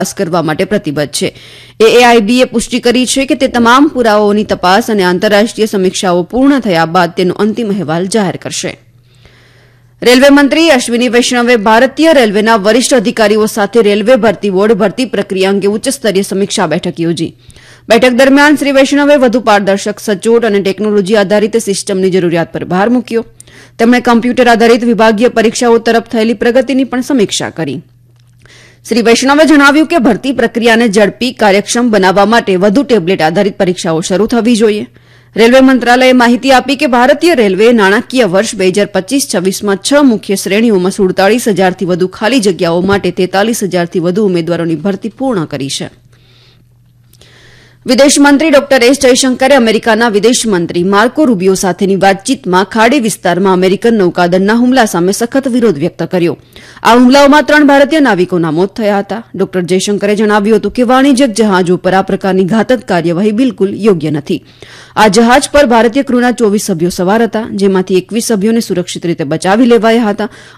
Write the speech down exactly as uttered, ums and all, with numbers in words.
તપાસ કરવા માટે પ્રતિબદ્ધ છે. એએઆઈબીએ પુષ્ટિ કરી છે કે તે તમામ પુરાવાઓની તપાસ અને આંતરરાષ્ટ્રીય સમીક્ષાઓ પૂર્ણ થયા બાદ તેનો અંતિમ અહેવાલ જાહેર કરશે. રેલવે મંત્રી અશ્વિની વૈષ્ણવે ભારતીય રેલવેના વરિષ્ઠ અધિકારીઓ સાથે રેલવે ભરતી બોર્ડ ભરતી પ્રક્રિયા અંગે ઉચ્ચસ્તરીય સમીક્ષા બેઠક યોજી. બેઠક દરમિયાન શ્રી વૈષ્ણવે વધુ પારદર્શક, સચોટ અને ટેકનોલોજી આધારિત સિસ્ટમની જરૂરિયાત પર ભાર મૂક્યો. તેમણે કમ્પ્યુટર આધારિત વિભાગીય પરીક્ષાઓ તરફ થયેલી પ્રગતિની પણ સમીક્ષા કરી. શ્રી વૈષ્ણવે જણાવ્યું કે ભરતી પ્રક્રિયાને ઝડપી, કાર્યક્ષમ બનાવવા માટે વધુ ટેબ્લેટ આધારિત પરીક્ષાઓ શરૂ થવી જોઈએ. રેલવે મંત્રાલયે માહિતી આપી કે ભારતીય રેલવેએ નાણાકીય વર્ષ બે હજાર પચીસ છવ્વીસમાં છ મુખ્ય શ્રેણીઓમાં સુડતાલીસ હજારથી વધુ ખાલી જગ્યાઓ માટે તેતાલીસ હજારથી વધુ ઉમેદવારોની ભરતી પૂર્ણ કરી છે. વિદેશમંત્રી ડોક્ટર એસ જયશંકરે અમેરિકાના વિદેશમંત્રી માર્કો રૂબિયો સાથેની વાતચીતમાં ખાડી વિસ્તારમાં અમેરિકન નૌકાદળના હુમલા સામે સખત વિરોધ વ્યક્ત કર્યો. આ હુમલાઓમાં ત્રણ ભારતીય નાવિકોના મોત થયા હતા. ડોક્ટર જયશંકરે જણાવ્યું હતું કે વાણિજ્યક જહાજો પર આ પ્રકારની ઘાતક કાર્યવાહી બિલકુલ યોગ્ય નથી. આ જહાજ પર ભારતીય ક્રૂના ચોવીસ સભ્યો સવાર હતા, જેમાંથી એકવીસ સભ્યોને સુરક્ષિત રીતે બચાવી લેવાયા હતા